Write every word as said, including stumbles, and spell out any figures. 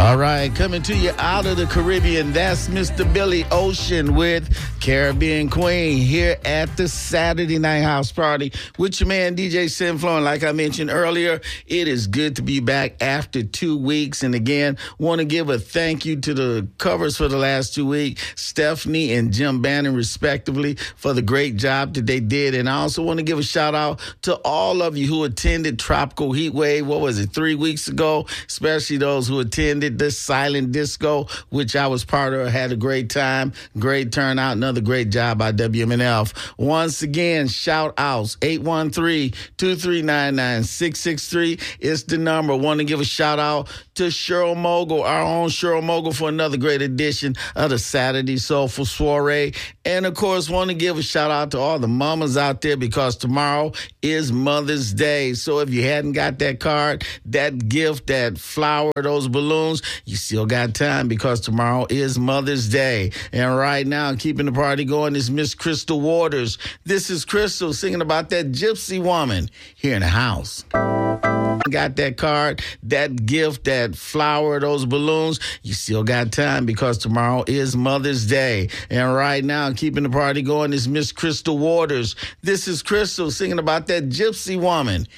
All right, coming to you out of the Caribbean, that's Mister Billy Ocean with Caribbean Queen here at the Saturday Night House Party with your man D J Sinflo. And like I mentioned earlier, it is good to be back after two weeks. And again, want to give a thank you to the covers for the last two weeks, Stephanie and Jim Bannon, respectively, for the great job that they did. And I also want to give a shout out to all of you who attended Tropical Heat Wave, what was it, three weeks ago, especially those who attended the silent disco, which I was part of. Had a great time, great turnout, another great job by W M N F. Once again, shout outs, eight one three, two three nine, nine six six three is the number. Want to give a shout out to Cheryl Mogul, our own Cheryl Mogul, for another great edition of the Saturday Soulful Soiree. And of course, want to give a shout out to all the mamas out there because tomorrow is Mother's Day. So if you hadn't got that card, that gift, that flower, those balloons, you still got time because tomorrow is Mother's Day. And right now, keeping the party going is Miss Crystal Waters. This is Crystal singing about that gypsy woman here in the house. Got that card, that gift, that flower, those balloons, you still got time because tomorrow is Mother's Day. And right now, keeping the party going is Miss Crystal Waters. This is Crystal singing about that gypsy woman